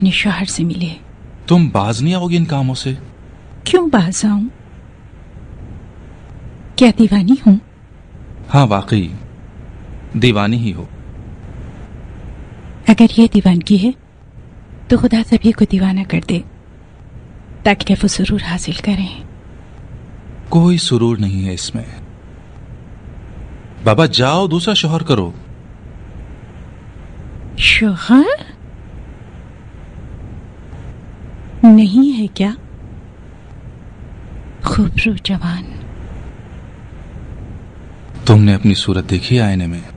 अपने शौहर से मिले। तुम बाज नहीं आओगी इन कामों से? क्यों बाज आऊं? क्या दीवानी हूं? हाँ, वाकई दीवानी ही हो। अगर ये दीवानगी है तो खुदा सभी को दीवाना कर दे ताकि वो सुरूर हासिल करें। कोई सुरूर नहीं है इसमें। बाबा जाओ, दूसरा शौहर करो। शौहर नहीं है क्या? खूबरू जवान। तुमने अपनी सूरत देखी आईने में?